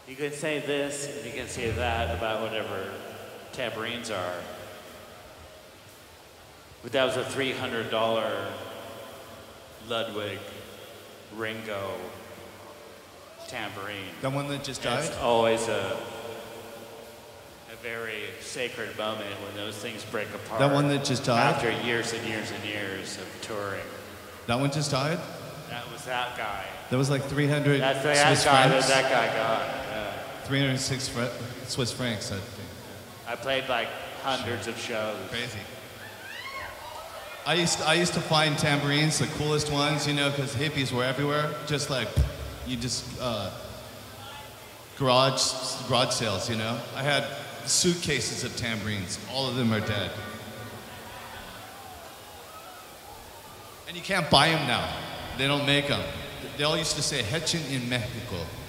You can say this, and you can say that about whatever tambourines are. But that was a $300 Ludwig Ringo tambourine. The one that just died? It's always a very sacred moment when those things break apart. That one that just died? After years and years and years of touring. That one just died? That was that guy. That was like 300 That's the Swiss guy francs. that guy got. Yeah. 306 Swiss francs, I think. I played like hundreds of shows. Crazy. I used to find tambourines, the coolest ones, you know, because hippies were everywhere. Just like, you just, garage sales, you know. I had suitcases of tambourines. All of them are dead. And you can't buy them now. They don't make them. They all used to say, Hechen in Mexico.